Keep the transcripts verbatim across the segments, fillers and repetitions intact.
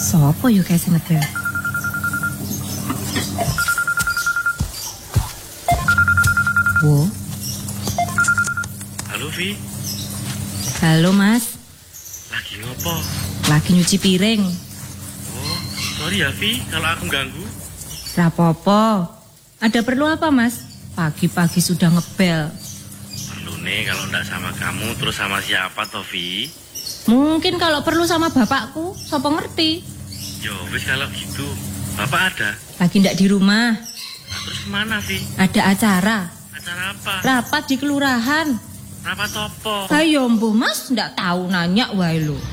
Sopo yo kayak senebel? Wo. Halo, Vi. Halo, Mas. Lagi ngopo? Lagi nyuci piring. Oh, sorry ya, Vi, kalau aku ganggu. Rapopo. Ada perlu apa, Mas? Pagi-pagi sudah ngebel. Perlu nih kalau ndak sama kamu, terus sama siapa, toh, Vi? Mungkin kalau perlu sama bapakku, sopo ngerti. Yo, wis kalau gitu. Bapak ada? Lagi ndak di rumah. Nah, terus kemana, Vi? Ada acara. Acara apa? Rapat di kelurahan. Rapat opo? Ayo, Mbu, Mas, ndak tahu nanya wae lo.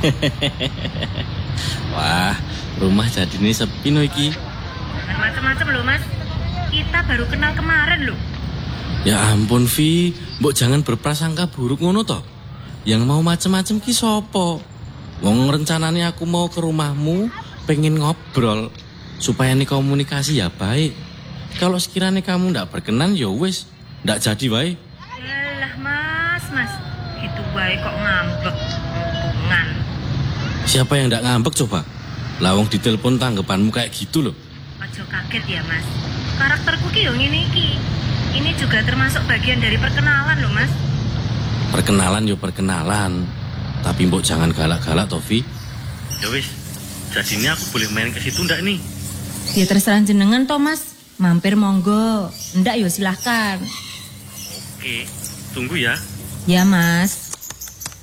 Wah, rumah jadi ini sepi no iki. Macam-macam loh, Mas. Kita baru kenal kemarin loh. Ya ampun, Vi, mbok jangan berprasangka buruk ngono toh. Yang mau macem-macem ki sopo? Wong rencananya aku mau ke rumahmu, pengen ngobrol supaya nih komunikasi ya baik. Kalau sekiranya kamu ndak berkenan ya wis, ndak jadi wae. Yalah, Mas, Mas. Gitu wae kok ngambek. Hubungan. Siapa yang ndak ngambek coba? Lawang ditelepon tanggapanmu kayak gitu loh. Ojo kaget ya, Mas. Karakterku ki yo ngene iki. Ini juga termasuk bagian dari perkenalan loh, Mas. Perkenalan yo perkenalan. Tapi mbok jangan galak-galak, Tovi. Ya wis, jadi ini aku boleh main ke situ ndak nih? Ya terserah jenengan toh, Mas. Mampir monggo. Ndak yo silahkan. Oke, tunggu ya. Ya, Mas.